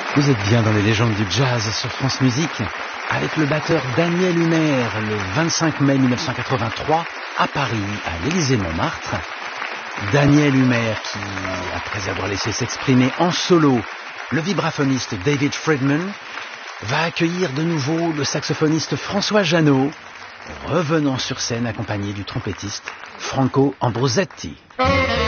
Vous êtes bien dans les légendes du jazz sur France Musique, avec le batteur Daniel Humer, le 25 mai 1983, à Paris, à l'Élysée-Montmartre. Daniel Humer qui, après avoir laissé s'exprimer en solo le vibraphoniste David Friedman, va accueillir de nouveau le saxophoniste François Jeannot, revenant sur scène accompagné du trompettiste Franco Ambrosetti.